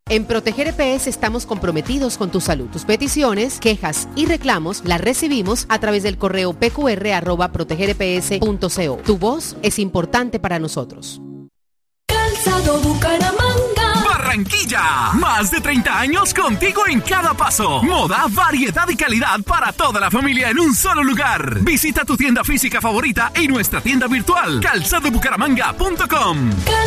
En Proteger EPS estamos comprometidos con tu salud. Tus peticiones, quejas y reclamos las recibimos a través del correo pqr@protegereps.co. Tu voz es importante para nosotros. Calzado Bucaramanga, Barranquilla, más de 30 años contigo en cada paso. Moda, variedad y calidad para toda la familia en un solo lugar. Visita tu tienda física favorita y nuestra tienda virtual, calzadobucaramanga.com.